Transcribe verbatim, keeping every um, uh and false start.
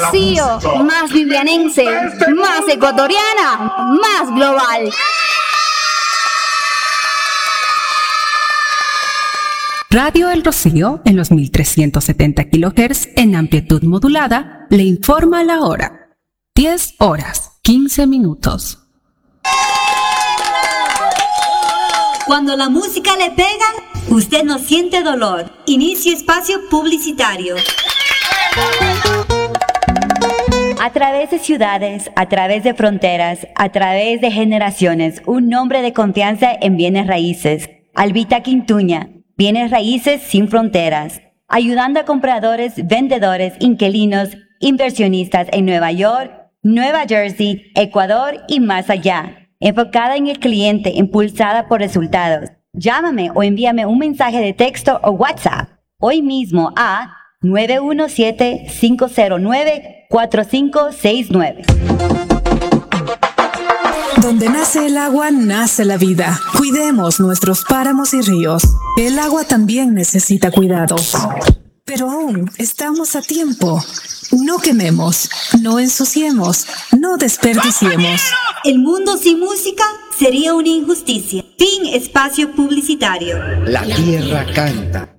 Rocío, más vivianense, más ecuatoriana, más global. Radio El Rocío, en los mil trescientos setenta kilohertz en amplitud modulada, le informa la hora. diez horas, quince minutos. Cuando la música le pega, usted no siente dolor. Inicio espacio publicitario. A través de ciudades, a través de fronteras, a través de generaciones, un nombre de confianza en bienes raíces. Albita Quintuña, bienes raíces sin fronteras. Ayudando a compradores, vendedores, inquilinos, inversionistas en Nueva York, Nueva Jersey, Ecuador y más allá. Enfocada en el cliente, impulsada por resultados. Llámame o envíame un mensaje de texto o WhatsApp hoy mismo a nueve uno siete, cinco cero nueve, cuatro cinco seis nueve. Donde nace el agua, nace la vida. Cuidemos nuestros páramos y ríos. El agua también necesita cuidados. Pero aún estamos a tiempo. No quememos, no ensuciemos, no desperdiciemos. El mundo sin música sería una injusticia. Fin espacio publicitario. La tierra canta.